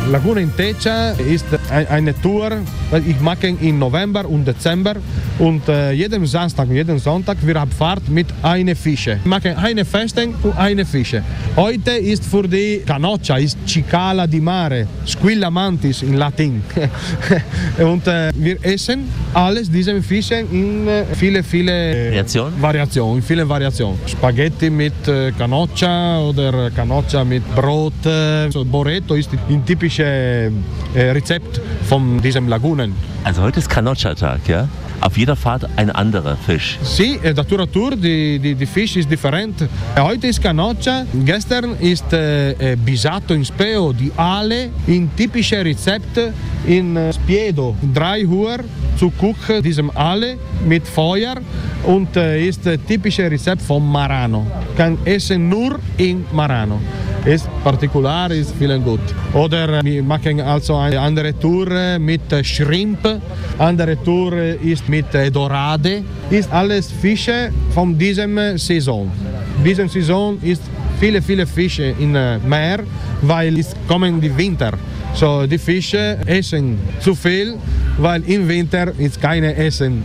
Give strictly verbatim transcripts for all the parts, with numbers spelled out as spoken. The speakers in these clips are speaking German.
Laguna in Techa ist eine Tour, ich mache im November und Dezember und äh, jeden Samstag, jeden Sonntag wir haben Fahrt mit einer Fische. Wir machen eine Feste und eine Fische. Heute ist für die Canoccia, ist Cicala di Mare, Squilla Mantis in Latin. Und äh, wir essen alles diese Fische in äh, viele, viele Variationen? Variationen, viele Variationen. Spaghetti mit äh, Canoccia oder Canoccia mit Brot. Äh, so Boretto ist ein typisches äh, Rezept von diesen Lagunen. Also heute ist Canoccia-Tag, ja? Auf jeder Fahrt ein anderer Fisch. Sì, da Tour a Tour die, die, die Fisch ist different. Heute ist Canoccia, gestern ist äh, Bisato in Speo, die Aale, in typische Rezepte in äh, Spiedo. Drei Uhr zu kochen, diesem Aale mit Feuer und äh, ist äh, typische Rezept von Marano. Kann essen nur in Marano. Ist partikular, ist vielen gut. Oder wir machen also eine andere Tour mit Shrimp, andere Tour ist mit Dorade. Ist alles Fische von diesem Saison. Diese Saison ist viele, viele Fische im Meer, weil es kommen die Winter. So, die Fische essen zu viel, weil im Winter ist keine Essen.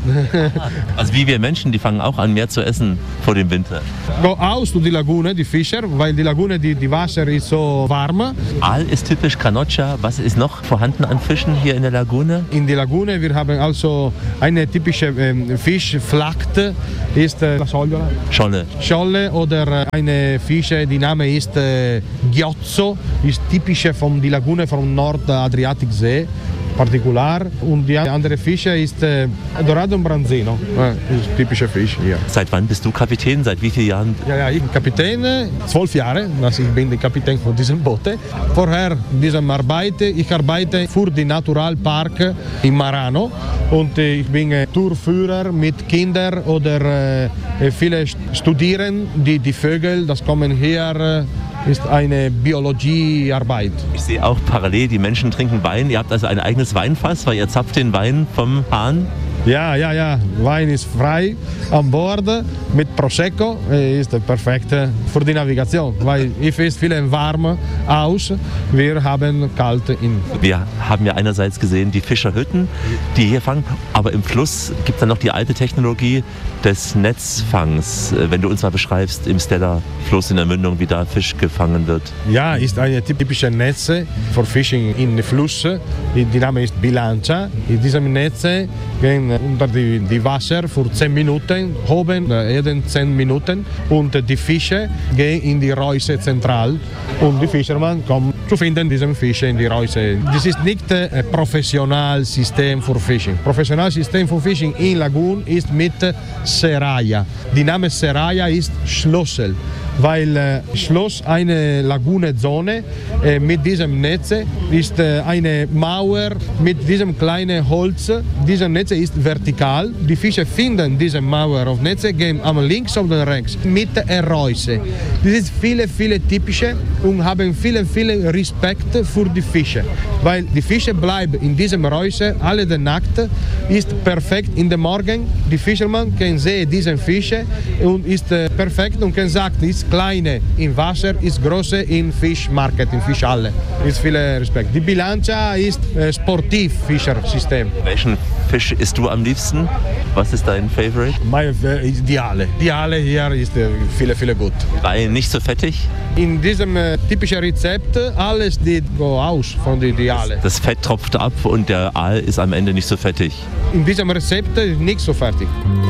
Also wie wir Menschen, die fangen auch an, mehr zu essen vor dem Winter. Go aus zu die Lagune, die Fischer, weil die Lagune, die, die Wasser ist so warm. Aal ist typisch Canoccia. Was ist noch vorhanden an Fischen hier in der Lagune? In der Lagune, wir haben also eine typische ähm, Fischflacht, ist äh, Scholle. Scholle. Scholle oder äh, eine Fische, die Name ist äh, Ghiozzo, ist typische von der Lagune vom Nordadriatiksee. Partikular und die andere Fische ist äh, Dorado und Branzino, äh, ist typische Fisch hier. Seit wann bist du Kapitän? Seit wie vielen Jahren? Ja, ja, ich bin Kapitän, zwölf Jahre, also ich bin der Kapitän von diesem Boot. Vorher diesem arbeite, ich arbeite für den Naturalpark in Marano und äh, ich bin äh, Tourführer mit Kindern oder äh, viele studieren die, die Vögel, das kommen hier. Äh, ist eine Biologiearbeit. Ich sehe auch parallel, die Menschen trinken Wein. Ihr habt also ein eigenes Weinfass, weil ihr zapft den Wein vom Hahn. Ja, ja, ja. Wein ist frei an Bord mit Prosecco. Ist perfekt für die Navigation, weil es ist viel warm aus. Wir haben kalt in. Wir haben ja einerseits gesehen die Fischerhütten, die hier fangen, aber im Fluss gibt es dann noch die alte Technologie des Netzfangs. Wenn du uns mal beschreibst, im Stella-Fluss in der Mündung, wie da Fisch gefangen wird. Ja, ist eine typische Netz für Fishing in Fluss. Die Name ist Bilancia. In diesem Netz gehen unter die, die Wasser für zehn Minuten, oben jeden zehn Minuten und die Fische gehen in die Reuse zentral und die Fischermann kommen zu finden diesen Fische in die Reuse. Das ist nicht ein professionelles System für Fishing. Professionelles System für Fishing in Lagoon ist mit Serraia. Die Name Serraia ist Schlossel, weil äh, Schloss eine Lagunezone äh, mit diesem Netz ist äh, eine Mauer mit diesem kleinen Holz. Dieses Netz ist vertikal. Die Fische finden diese Mauer auf Netz, gehen am links oder rechts mit der Reuse. Das ist viele, viele typische und haben viele, viele Respekt für die Fische, weil die Fische bleiben in diesem Reuse alle der Nacht, ist perfekt in den Morgen. Die Fischermann kann sehen diese Fische und ist äh, perfekt und kann sagen, ist kleine im Wasser, ist große im Fischmarkt, in Fischhalle. Ist viel Respekt. Die Bilancia ist äh, Sportiv-Fischersystem. Welchen Fisch isst du am liebsten? Was ist dein Favorite? Mein, äh, die Aale. Die Aale hier ist äh, viele, viele gut. Weil nicht so fettig? In diesem äh, typischen Rezept, alles geht aus von den die Aale. Das Fett tropft ab und der Aal ist am Ende nicht so fettig. In diesem Rezept ist nicht so fertig.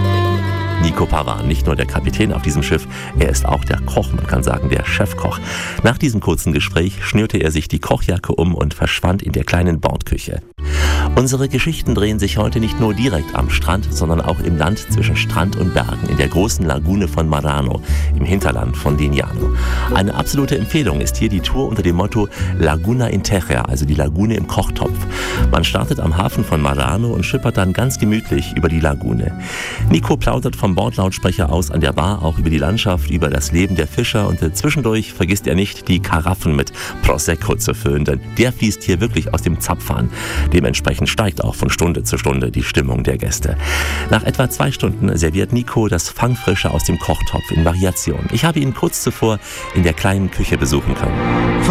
Nico Pavan, nicht nur der Kapitän auf diesem Schiff, er ist auch der Koch, man kann sagen der Chefkoch. Nach diesem kurzen Gespräch schnürte er sich die Kochjacke um und verschwand in der kleinen Bordküche. Unsere Geschichten drehen sich heute nicht nur direkt am Strand, sondern auch im Land zwischen Strand und Bergen, in der großen Lagune von Marano, im Hinterland von Lignano. Eine absolute Empfehlung ist hier die Tour unter dem Motto Laguna in Terra, also die Lagune im Kochtopf. Man startet am Hafen von Marano und schippert dann ganz gemütlich über die Lagune. Nico plaudert vom Bordlautsprecher aus an der Bar auch über die Landschaft, über das Leben der Fischer und zwischendurch vergisst er nicht, die Karaffen mit Prosecco zu füllen, denn der fließt hier wirklich aus dem Zapfhahn. Dementsprechend steigt auch von Stunde zu Stunde die Stimmung der Gäste. Nach etwa zwei Stunden serviert Nico das Fangfrische aus dem Kochtopf in Variation. Ich habe ihn kurz zuvor in der kleinen Küche besuchen können.